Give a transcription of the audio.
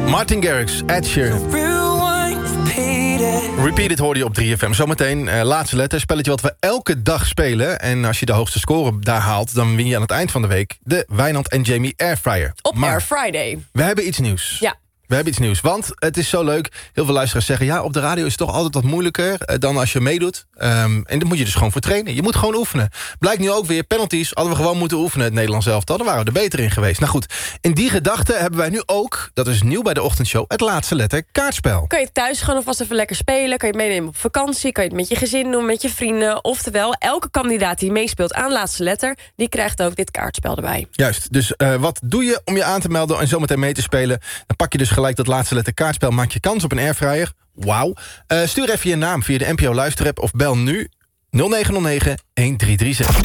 Martin Garrix, Ed Sheeran. Repeated hoorde je op 3FM. Zometeen laatste letter, spelletje wat we elke dag spelen. En als je de hoogste score daar haalt, dan win je aan het eind van de week de Wijnand en Jamie Airfryer. Op Air Friday. We hebben iets nieuws. Ja. We hebben iets nieuws, want het is zo leuk. Heel veel luisteraars zeggen, ja, op de radio is het toch altijd wat moeilijker dan als je meedoet. En daar moet je dus gewoon voor trainen. Je moet gewoon oefenen. Blijkt nu ook weer, penalties hadden we gewoon moeten oefenen, het Nederlands elftal. Dan waren we er beter in geweest. Nou goed, in die gedachte hebben wij nu ook, dat is nieuw bij de ochtendshow, het laatste letter kaartspel. Kan je thuis gewoon alvast even lekker spelen. Kan je het meenemen op vakantie. Kan je het met je gezin doen, met je vrienden. Oftewel, elke kandidaat die meespeelt aan laatste letter, die krijgt ook dit kaartspel erbij. Juist, dus wat doe je om je aan te melden en zometeen mee te spelen? Dan pak je dus gelijk dat laatste letter kaartspel. Maak je kans op een airfryer. Wauw. Stuur even je naam via de NPO Luisterapp of bel nu 0909 1336.